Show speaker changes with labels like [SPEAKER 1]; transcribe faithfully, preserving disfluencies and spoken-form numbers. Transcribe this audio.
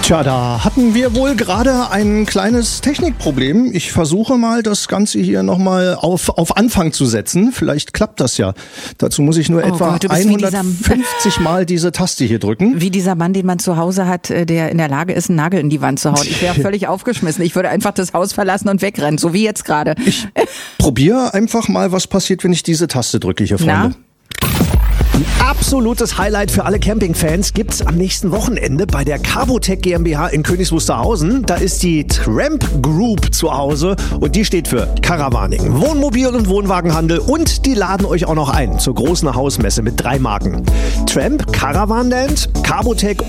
[SPEAKER 1] Tja, da hatten wir wohl gerade ein kleines Technikproblem. Ich versuche mal, das Ganze hier nochmal auf, auf Anfang zu setzen. Vielleicht klappt das ja. Dazu muss ich nur
[SPEAKER 2] oh
[SPEAKER 1] etwa
[SPEAKER 2] Gott,
[SPEAKER 1] hundertfünfzig Mal diese Taste hier drücken.
[SPEAKER 2] Wie dieser Mann, den man zu Hause hat, der in der Lage ist, einen Nagel in die Wand zu hauen. Ich wäre völlig aufgeschmissen. Ich würde einfach das Haus verlassen und wegrennen, so wie jetzt gerade.
[SPEAKER 1] Ich probiere einfach mal, was passiert, wenn ich diese Taste drücke hier, Freunde.
[SPEAKER 2] Na?
[SPEAKER 3] Ein absolutes Highlight für alle Campingfans gibt's am nächsten Wochenende bei der Carbotec GmbH in Königs Wusterhausen. Da ist die Tramp Group zu Hause und die steht für Caravaning, Wohnmobil- und Wohnwagenhandel und die laden euch auch noch ein zur großen Hausmesse mit drei Marken. Tramp, Caravanland, Carbotec